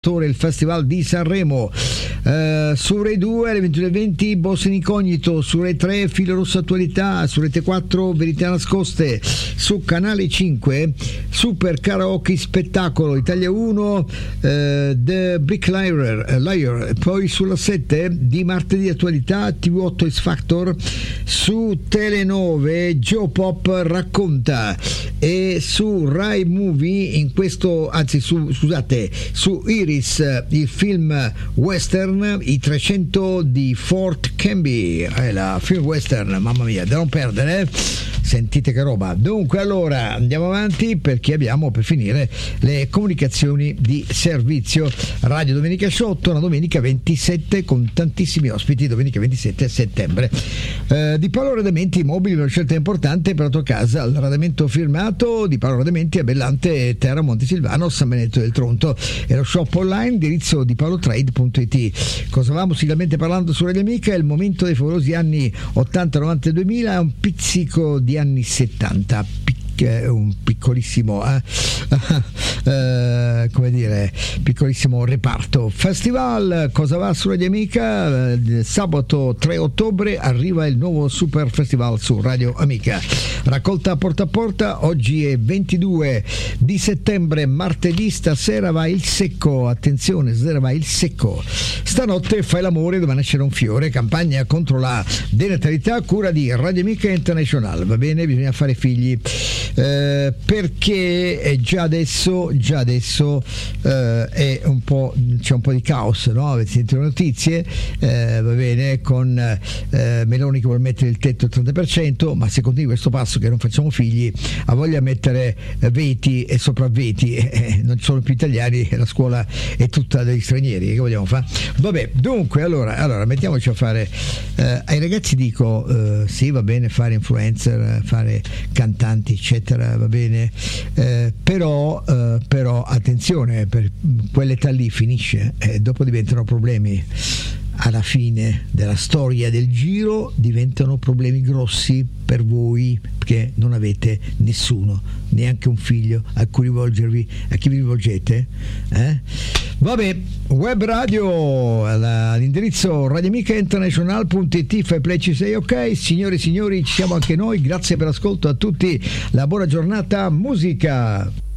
il Festival di Sanremo. Su Rai 2 alle 21:20 Boss in Incognito, su Rai 3 Filo Rosso Attualità, su Rete 4 Verità Nascoste, su Canale 5 Super Karaoke Spettacolo, Italia 1 The Bricklayer, poi sulla 7 di martedì Attualità, TV8 X Factor, su Tele 9 Geopop Racconta, e su Rai Movie su Iris il film western I 300 di Fort Canby, la film western, mamma mia, da non perdere, sentite che roba. Dunque, allora andiamo avanti perché abbiamo per finire le comunicazioni di servizio. Radio Domenica Show torna domenica 27 con tantissimi ospiti, domenica 27 settembre. Di Paolo Radamenti, mobili, una scelta importante per la tua casa, l'arredamento firmato di Paolo Radamenti a Bellante, Terra, Montesilvano, San Benedetto del Tronto, e lo shop online, indirizzo di paolotrade.it. Cosa avevamo musicalmente parlando su Radio Amica? È il momento dei favolosi anni 80, 90 e 2000, un pizzico di anni 70, un piccolissimo come dire, piccolissimo reparto. Festival, cosa va su Radio Amica? Sabato 3 ottobre arriva il nuovo Super Festival su Radio Amica. Raccolta porta a porta, oggi è 22 di settembre, martedì, stasera va il secco, attenzione, stasera va il secco. Stanotte fai l'amore dove nascere un fiore, campagna contro la denatalità, cura di Radio Amica International. Va bene, bisogna fare figli. Perché già adesso è un po', c'è un po' di caos, no? Avete sentito le notizie, va bene, con Meloni che vuole mettere il tetto al 30%, ma se continui questo passo che non facciamo figli, ha voglia di mettere veti e sopravveti, non ci sono più italiani e la scuola è tutta degli stranieri, che vogliamo fare? Vabbè, dunque allora mettiamoci a fare, ai ragazzi dico, sì, va bene fare influencer, fare cantanti eccetera, va bene, però attenzione, per quell'età lì finisce, dopo diventano problemi. Alla fine della storia del giro diventano problemi grossi per voi, perché non avete nessuno, neanche un figlio a cui rivolgervi. A chi vi rivolgete? Vabbè, web radio all'indirizzo radioamicainternational.it, fai play, ci sei, ok? Signore e signori, ci siamo anche noi, grazie per l'ascolto a tutti, la buona giornata, musica.